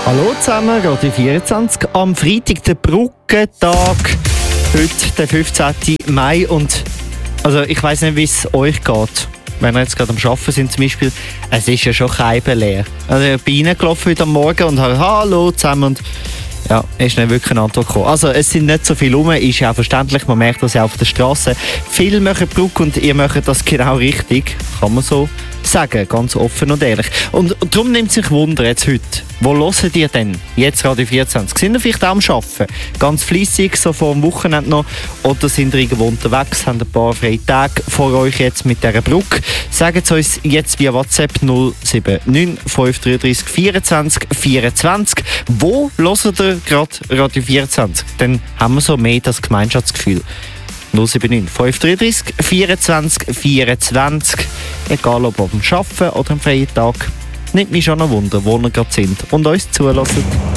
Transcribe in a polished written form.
Hallo zusammen, Radio 24 am Freitag, der Brückentag, heute der 15. Mai und also ich weiss nicht, wie es euch geht. Wenn wir jetzt gerade am Arbeiten sind zum Beispiel, es ist ja schon leer. Also ich bin reingelaufen heute am Morgen und habe «Hallo zusammen» und ja, ist nicht wirklich eine Antwort gekommen. Also es sind nicht so viele rum, ist ja auch verständlich, man merkt das ja auf der Straße. Viele machen Brücke und ihr macht das genau richtig, kann man so sagen, ganz offen und ehrlich. Und darum nimmt sich Wunder jetzt heute, wo hört ihr denn jetzt Radio 24? Sind ihr vielleicht auch am Arbeiten? Ganz fleissig, so vor dem Wochenende noch? Oder sind ihr irgendwo unterwegs, habt ein paar freie Tage vor euch jetzt mit dieser Brücke? Sagt es uns jetzt via WhatsApp 079 533 24 24. Wo hört ihr gerade Radio 24? Dann haben wir so mehr das Gemeinschaftsgefühl. 079 533 24 24. Egal ob am Arbeiten oder am freien Tag. Nimmt mich schon ein Wunder, wo ihr gerade sind und uns zulassen.